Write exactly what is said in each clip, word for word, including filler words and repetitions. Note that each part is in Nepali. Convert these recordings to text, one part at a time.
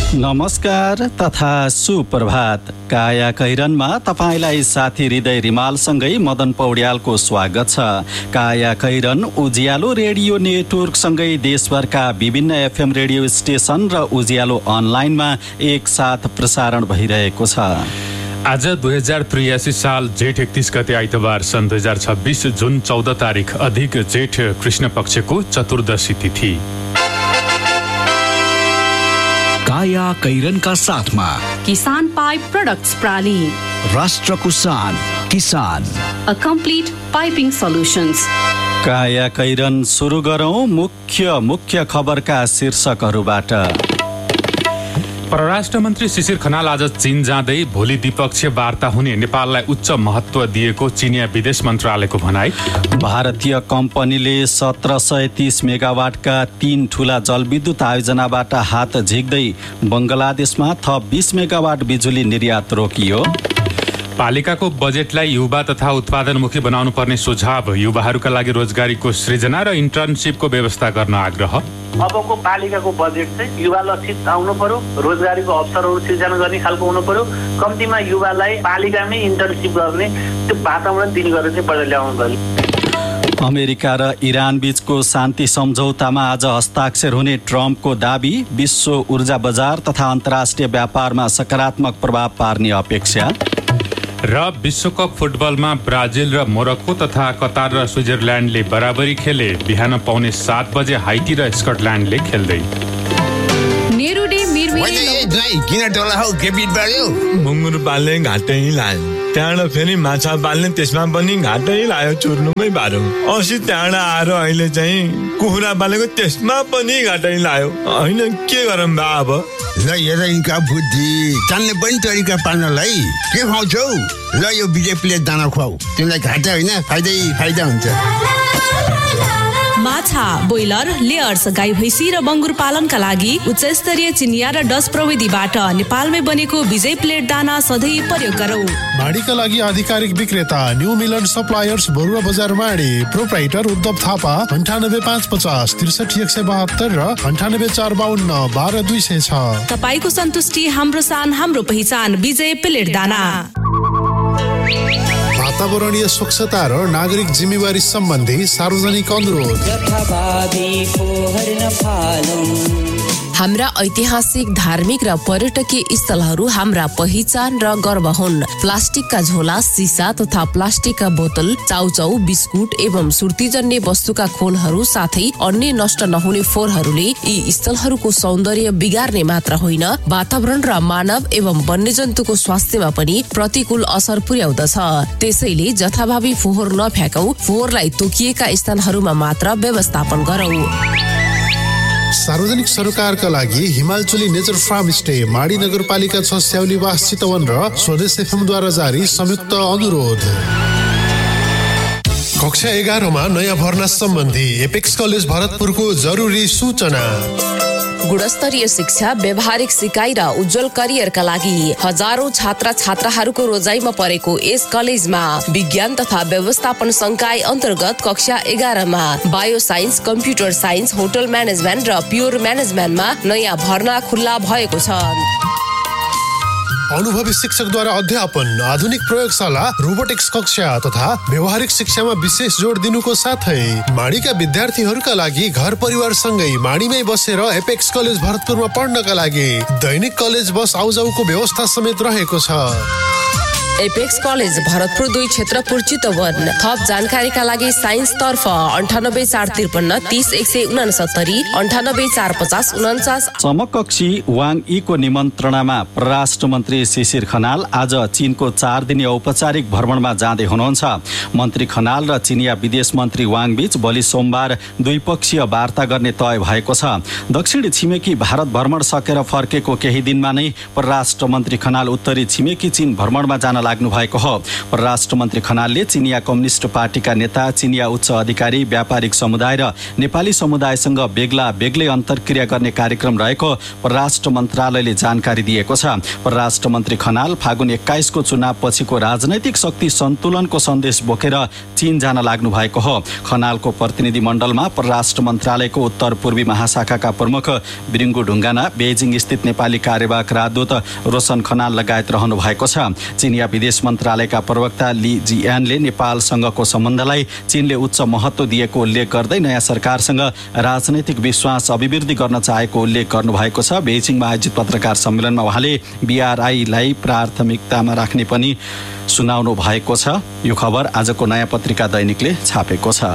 नमस्कार तथा सुप्रभात। काया कैरनमा तपाईलाई साथी हृदय रिमालसँगै मदन पौड्यालको स्वागत छ। काया कैरन उज्यालो रेडियो नेटवर्कसँगै देशभरका विभिन्न एफएम रेडियो स्टेशन र उज्यालो अनलाइनमा एकसाथ प्रसारण भइरहेको छ। आज दुई हजार त्रियासी साल जेठ एकतीस गते आइतबार सन् दुई हजार छब्बीस जुन चौध तारिक अधिक जेठ कृष्ण पक्षको चतुर्दशी तिथि। काया कैरनका साथमा किसान पाइप प्रोडक्ट्स प्राली, राष्ट्रको शान किसान, अ कम्प्लिट पाइपिङ सल्युशन्स। काया कैरन सुरु गरौँ मुख्य मुख्य खबरका शीर्षकहरूबाट। परराष्ट्र मन्त्री शिशिर खनाल आज चीन जाँदै भोलि द्विपक्षीय वार्ता हुने नेपाललाई उच्च महत्व दिएको चिनिया विदेश मन्त्रालयको भनाई। भारतीय कम्पनीले सत्र सय तीस मेगावाटका तीन ठूला जलविद्युत आयोजनाबाट हात झिक्दै बङ्गलादेशमा थप बीस मेगावाट बिजुली निर्यात रोकियो। पालिकाको बजेटलाई युवा तथा उत्पादनमुखी बनाउनु पर्ने सुझाव, युवाहरूका लागि रोजगारीको सृजना र इन्टर्नसिपको व्यवस्था गर्न आग्रह। अबको पालिकाको बजेट चाहिँ युवा लक्षित आउनु पर्यो, रोजगारीको अवसरहरू सृजना गर्ने खालको हुनु पर्यो, कम्तीमा युवालाई पालिकामै इन्टर्नसिप गर्ने त्यो वातावरण दिने गरेर चाहिँ बजेट ल्याउनु पर्यो। अमेरिका र इरान बीचको शान्ति सम्झौतामा आज हस्ताक्षर हुने ट्रम्पको दाबी, विश्व ऊर्जा बजार तथा अन्तर्राष्ट्रिय व्यापारमा सकारात्मक प्रभाव पार्ने अपेक्षा। र विश्वकप फुटबलमा ब्राजिल र मोरक्को तथा कतार र स्विजरल्यान्डले बराबरी खेले। बिहान पाउने सात बजे हाइटी र स्कटल्यान्डले खेल्दै। नेरुडे मिरमिरे किन टोला हौ के बिट बढ्यो? मुङ्गुर पाल्ने घाटै लायो, त्यहाँबाट फेरि माछा पाल्ने त्यसमा पनि घाटै लायो, चुर्नुमै बाह्रो। अस्ति त्यहाँबाट आएर अहिले चाहिँ कुखुरा पालेको त्यसमा पनि घाटै लायो। होइन के गरौँ बा अब? ल हेर यिनका बुद्धि, जान्ने पनि तरिका पार्नलाई के खुवाउँछौ? ल यो विजय प्लेट दाना खुवाऊ, तिमीलाई घाटा होइन फाइदै फाइदा हुन्छ। माछा, ब्रोइलर, लेयर्स, गाई भैँसी र बङ्गुर पालनका लागि उच्च स्तरीय चिनिया र डच प्रविधिबाट नेपालमै बनेको विजय प्लेट दाना सधैँ प्रयोग गरौँ। माडीका लागि आधिकारिक विक्रेता न्यू मिलन सप्लायर्स, बरुवा बजार माडी। प्रोप्राइटर उद्धव थापा, अन्ठानब्बे पाँच पचास त्रिसठी एक सय बहत्तर र अन्ठानब्बे चार बाहन्न बाह्र दुई सय छ। तपाईँको सन्तुष्टि हाम्रो सान, हाम्रो पहिचान, विजय प्लेट दाना। वातावरणीय स्वच्छता र नागरिक जिम्मेवारी सम्बन्धी सार्वजनिक अनुरोध। हाम्रा ऐतिहासिक, धार्मिक र पर्यटकीय स्थलहरू हाम्रा पहिचान र गर्व हुन्। प्लास्टिकका झोला, सिसा तथा प्लास्टिकका बोतल, चाउचाउ, बिस्कुट एवं सुर्तीजन्य वस्तुका खोलहरू साथै अन्य नष्ट नहुने फोहोरहरूले यी स्थलहरूको सौन्दर्य बिगार्ने मात्र होइन, वातावरण र मानव एवं वन्यजन्तुको स्वास्थ्यमा पनि प्रतिकूल असर पुर्याउँदछ। त्यसैले जथाभावी फोहोर नफ्याँकौं, फोहोरलाई तोकिएका स्थानहरूमा मात्र व्यवस्थापन गरौं। सार्वजनिक सरोकारका लागि हिमालचली नेचर फार्म स्टे, माडी नगरपालिका छ, स्याउलीवास चितवन र स्वदेश एफएमद्वारा जारी संयुक्त अनुरोध। कक्षा एघारमा नयाँ भर्ना सम्बन्धी एपेक्स कलेज भरतपुरको जरुरी सूचना। गुणस्तरीय शिक्षा, व्यावहारिक सिकाइ र उज्जवल करियरका लागि हजारौं छात्र छात्राहरूको रोजाइमा परेको यस कलेजमा विज्ञान तथा व्यवस्थापन संकाय अन्तर्गत कक्षा एघारमा bio science, computer science, hotel management र प्योर म्यानेजमेन्टमा नयाँ भर्ना खुल्ला भएको छ। अनुभवी शिक्षकद्वारा अध्यापन, आधुनिक प्रयोगशाला, रोबोटिक्स कक्षा तथा व्यवहारिक शिक्षामा विशेष जोड दिनुको साथै माडीका विद्यार्थीहरूका लागि घर परिवार सँगै माडीमै बसेर एपेक्स कलेज भरतपुरमा पढ्नका लागि दैनिक कलेज बस आउजाउको व्यवस्था समेत रहेको छ। एपेक्स कलेज भरतपुर दुई क्षेत्रपुर चितवन। थप जानकारीका लागि साइन्स तर्फ अन्ठानब्बे चार त्रिपन्न तीस एक सय उनासत्तरी, अन्ठानब्बे चार पचास उन्चास। समकक्षी वाङ यीको निमन्त्रणामा परराष्ट्र मन्त्री शिशिर खनाल आज चीनको चार दिने औपचारिक भ्रमणमा जाँदै हुनुहुन्छ। मन्त्री खनाल र चिनिया विदेश मन्त्री वाङ बीच भोलि सोमबार द्विपक्षीय वार्ता गर्ने तय भएको छ। दक्षिणी छिमेकी भारत भ्रमण सकेर फर्केको केही दिनमा नै परराष्ट्र मन्त्री खनाल उत्तरी छिमेकी चीन भ्रमणमा जान लाग्नु भएको हो। परराष्ट्र मन्त्री खनालले चिनिया कम्युनिस्ट पार्टीका नेता, चिनिया उच्च अधिकारी, व्यापारिक समुदाय र नेपाली समुदायसँग बेग्ला बेग्लै अन्तर्क्रिया गर्ने कार्यक्रम रहेको परराष्ट्र मन्त्रालयले जानकारी दिएको छ। परराष्ट्र मन्त्री खनाल फागुन एक्काइसको चुनाव पछिको राजनैतिक शक्ति सन्तुलनको सन्देश बोकेर चीन जान लाग्नु भएको हो। खनालको प्रतिनिधि मण्डलमा परराष्ट्र मन्त्रालयको उत्तर पूर्वी महाशाखाका प्रमुख बिरिङ्गु ढुङ्गाना, बेजिङ स्थित नेपाली कार्यवाहक राजदूत रोशन खनाल लगायत रहनु भएको छ। चिनिया विदेश मन्त्रालयका प्रवक्ता ली जियानले नेपालसँगको सम्बन्धलाई चीनले उच्च महत्त्व दिएको उल्लेख गर्दै नयाँ सरकारसँग राजनैतिक विश्वास अभिवृद्धि गर्न चाहेको उल्लेख गर्नुभएको छ। बेजिङमा आयोजित पत्रकार सम्मेलनमा उहाँले बीआरआईलाई प्राथमिकतामा राख्ने पनि सुनाउनु भएको छ। यो खबर आजको नयाँ पत्रिका दैनिकले छापेको छ।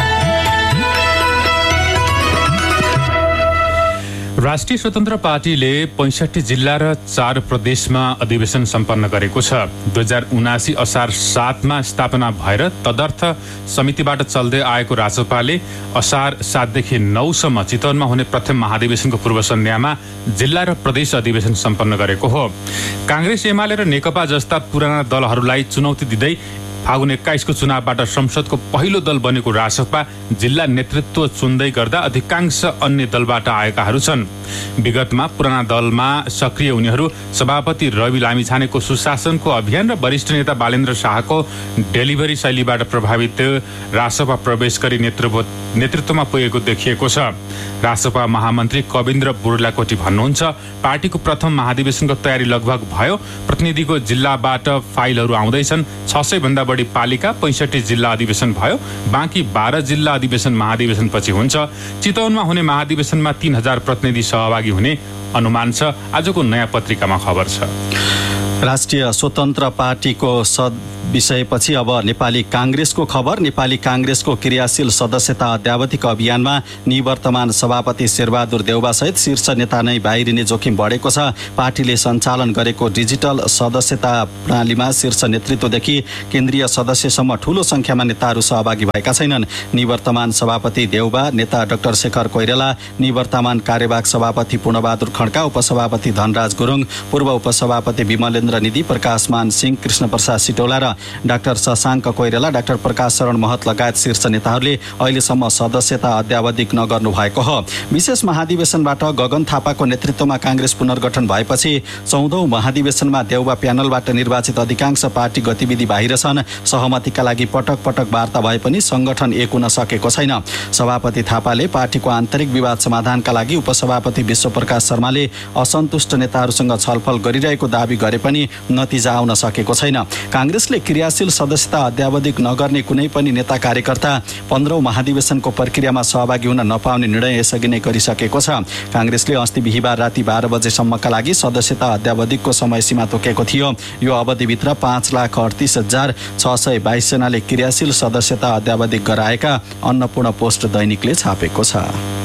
राष्ट्रिय स्वतन्त्र पार्टीले पैँसठी जिल्ला र चार प्रदेशमा अधिवेशन सम्पन्न गरेको छ। दुई हजार उनासी असार सातमा स्थापना भएर तदर्थ समितिबाट चल्दै आएको राजसपाले असार सातदेखि नौसम्म चितवनमा हुने प्रथम महाधिवेशनको पूर्व सन्ध्यामा जिल्ला र प्रदेश अधिवेशन सम्पन्न गरेको हो। काङ्ग्रेस, एमाले र नेकपा जस्ता पुराना दलहरूलाई चुनौती दिँदै फागुन एक्काइसको चुनावबाट संसदको पहिलो दल बनेको रासपा जिल्ला नेतृत्व चुन्दै गर्दा अधिकांश अन्य दलबाट आएकाहरू छन्। विगतमा पुराना दलमा सक्रिय उनीहरू सभापति रवि लामिछानेको सुशासनको अभियान र वरिष्ठ नेता बालेन्द्र शाहको डेलिभरी शैलीबाट प्रभावित रासपा प्रवेश गरी नेतृत्व नेतृत्वमा पुगेको देखिएको छ। रासपा महामन्त्री कविन्द्र बुर्लाकोटी भन्नुहुन्छ, पार्टीको प्रथम महाधिवेशनको तयारी लगभग भयो। प्रतिनिधिको जिल्लाबाट फाइलहरू आउँदैछन्। छ सय भन्दा बढी पालिका, पैँसठी जिल्ला अधिवेशन भयो। बाँकी बाह्र जिल्ला अधिवेशन महाधिवेशन पछि हुन्छ। चितवनमा हुने महाधिवेशनमा तीन हजार प्रतिनिधि सहभागी हुने अनुमान छ। आजको नयाँ पत्रिकामा खबर छ। राष्ट्रिय स्वतन्त्र पार्टीको सद विषयपछि अब नेपाली काङ्ग्रेसको खबर। नेपाली काङ्ग्रेसको क्रियाशील सदस्यता अद्यावधिक अभियानमा निवर्तमान सभापति शेरबहादुर देउबा सहित शीर्ष नेता नै बाहिरिने जोखिम बढेको छ। पार्टीले सञ्चालन गरेको डिजिटल सदस्यता प्रणालीमा शीर्ष नेतृत्वदेखि केन्द्रीय सदस्यसम्म ठूलो संख्यामा नेताहरू सहभागी भएका छैनन्। निवर्तमान सभापति देउबा, नेता डाक्टर शेखर कोइराला, निवर्तमान कार्यवाहक सभापति पूर्णबहादुर खड्का, उपसभापति धनराज गुरुङ, पूर्व उपसभापति विमलेन्द्र निधि, प्रकाशमान सिंह, कृष्ण प्रसाद सिटौला र डाक्टर शशाङ्क कोइराला, डाक्टर प्रकाश शरण महत लगायत शीर्ष नेताहरूले अहिलेसम्म सदस्यता अद्यावधिक नगर्नु भएको हो। विशेष महाधिवेशनबाट गगन थापाको नेतृत्वमा काङ्ग्रेस पुनर्गठन भएपछि चौधौं महाधिवेशनमा देउबा प्यानलबाट निर्वाचित अधिकांश पार्टी गतिविधि बाहिर छन्। सहमतिका लागि पटक पटक वार्ता भए पनि संगठन एक हुन सकेको छैन। सभापति थापाले पार्टीको आन्तरिक विवाद समाधानका लागि उपसभापति विश्वप्रकाश शर्माले असन्तुष्ट नेताहरूसँग छलफल गरिरहेको दावी गरे पनि नतिजा आउन सकेको छैन। काङ्ग्रेसले क्रियाशील सदस्यता अद्यावधिक नगर्ने कुनै पनि नेता कार्यकर्ता पन्ध्रौं महाधिवेशनको प्रक्रियामा सहभागी हुन नपाउने निर्णय यसअघि नै गरिसकेको छ। काङ्ग्रेसले अस्ति बिहिबार राति बाह्र बजेसम्मका लागि सदस्यता अद्यावधिकको समय सीमा तोकेको थियो। यो अवधिभित्र पाँच लाख अडतिस हजार छ सय बाइस जनाले क्रियाशील सदस्यता अद्यावधिक गराएका अन्नपूर्ण पोस्ट दैनिकले छापेको छ।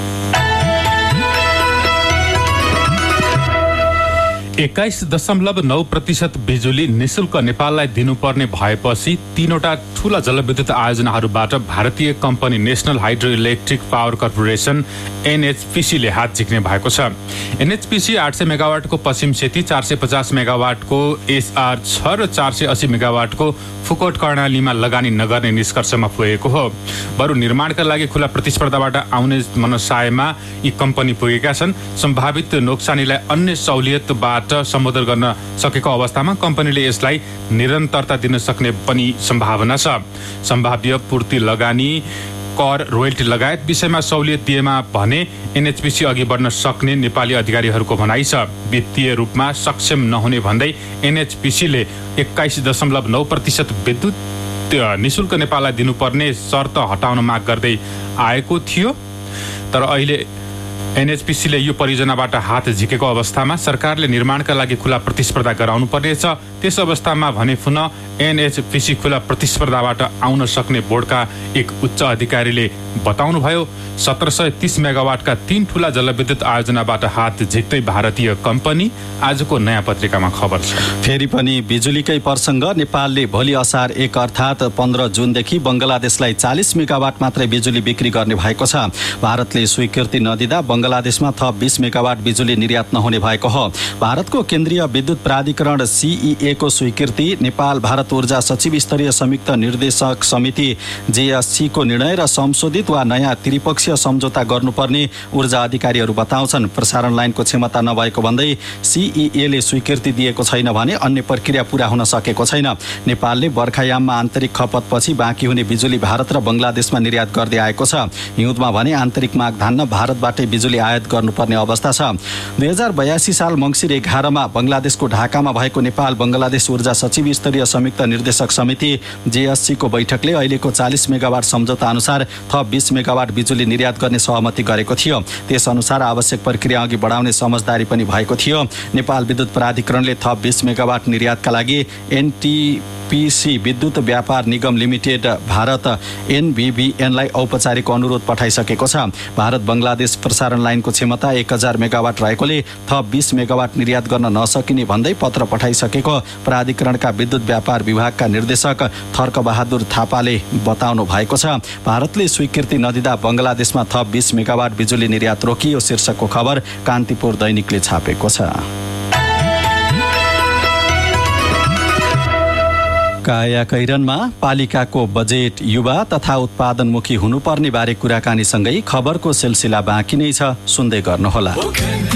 एक्काइस दशमलव नौ प्रतिशत बिजुली निशुल्क नेपाललाई दिनुपर्ने भएपछि तीनवटा ठूला जलविद्युत आयोजनाहरूबाट भारतीय company national hydro electric power corporation एनएचपीसीले हात झिक्ने भएको छ। एनएचपीसी आठ सय मेगावाटको पश्चिम सेती, चार सय पचास मेगावाटको एसआर छ र चार सय अस्सी मेगावाटको फुकोट कर्णालीमा लगानी नगर्ने निष्कर्षमा पुगेको हो। बरु निर्माणका लागि खुला प्रतिस्पर्धाबाट आउने मनसायमा यी कम्पनी पुगेका छन्। सम्भावित नोक्सानीलाई अन्य सहुलियतबाट सम्बोधन गर्न सकेको अवस्थामा कम्पनीले यसलाई निरन्तरता दिन सक्ने पनि सम्भावना छ। सम्भाव्य पूर्ति लगानी, कर, रोयल्टी लगायत विषयमा सहुलियत दिएमा भने एनएचपीसी अघि बढ्न सक्ने नेपाली अधिकारीहरूको भनाइ छ। वित्तीय रूपमा सक्षम नहुने भन्दै एनएचपीसीले एक्काइस दशमलव नौ प्रतिशत विद्युत निशुल्क नेपाललाई दिनुपर्ने शर्त हटाउन माग गर्दै आएको थियो। तर अहिले एनएचपीसीले यो परियोजनाबाट हात झिकेको अवस्थामा सरकारले निर्माणका लागि खुला प्रतिस्पर्धा गराउनु पर्नेछ। त्यस अवस्थामा भने पुनः एनएचपीसी खुला प्रतिस्पर्धाबाट आउन सक्ने बोर्डका एक उच्च अधिकारीले बताउनुभयो, सत्र सय तीस मेगावाटका तीन ठूला जलविद्युत आयोजनाबाट हात झिक्दै भारतीय कम्पनी। आजको नयाँ पत्रिकामा खबर छ। फेरि पनि बिजुलीकै प्रसङ्ग। नेपालले भोलि असार एक अर्थात् पन्ध्र जुनदेखि बङ्गलादेशलाई चालिस मेगावाट मात्रै बिजुली बिक्री गर्ने भएको छ। भारतले स्वीकृति नदिँदा बङ्गलादेशमा थप बीस मेगावाट बिजुली निर्यात नहुने भएको हो। भारतको केन्द्रीय विद्युत प्राधिकरण सीईए को स्वीकृति, नेपाल भारत ऊर्जा सचिव स्तरीय संयुक्त निर्देशक समिति जेएससी को निर्णय र संशोधित वा नयाँ त्रिपक्षीय सम्झौता गर्नुपर्ने ऊर्जा अधिकारीहरू बताउँछन्। प्रसारण लाइनको क्षमता नभएको भन्दै सीईएले स्वीकृति दिएको छैन भने अन्य प्रक्रिया पूरा हुन सकेको छैन। नेपालले बर्खायाममा आन्तरिक खपतपछि बाँकी हुने बिजुली भारत र बङ्गलादेशमा निर्यात गर्दै आएको छ। हिउँदमा भने आन्तरिक माग धान्न भारतबाटै बिजुली आयात गर्नुपर्ने अवस्था छ। दुई हजार बयासी साल मङ्सिर एघारमा बङ्गलादेशको ढाकामा भएको नेपाल बङ्गलादेश ऊर्जा सचिव स्तरीय संयुक्त निर्देशक समिति जेएससी को बैठकले अहिलेको चालिस मेगावाट सम्झौता अनुसार थप बीस मेगावाट बिजुली निर्यात गर्ने सहमति गरेको थियो। त्यस अनुसार आवश्यक प्रक्रिया अघि बढाउने समझदारी पनि भएको थियो। नेपाल विद्युत प्राधिकरणले थप बीस मेगावाट निर्यातका लागि एनटीपीसी विद्युत व्यापार निगम लिमिटेड भारत एनबीबीएनलाई औपचारिक अनुरोध पठाइसकेको छ। भारत बङ्गलादेश प्रसारण लाइनको क्षमता एक हजार मेगावाट रहेकोले थप बीस मेगावाट निर्यात गर्न नसकिने भन्दै पत्र पठाइसकेको प्राधिकरणका विद्युत व्यापार विभागका निर्देशक थर्क बहादुर थापाले बताउनु भएको छ। भारतले स्वीकृति नदिँदा बङ्गलादेशमा थप बीस मेगावाट बिजुली निर्यात रोकियो शीर्षकको खबर कान्तिपुर दैनिकले छापेको छ। काया कैरनमा पालिकाको बजेट युवा तथा उत्पादनमुखी हुनुपर्ने बारे कुराकानीसँगै खबरको सिलसिला बाँकी नै छ, सुन्दै गर्नुहोला।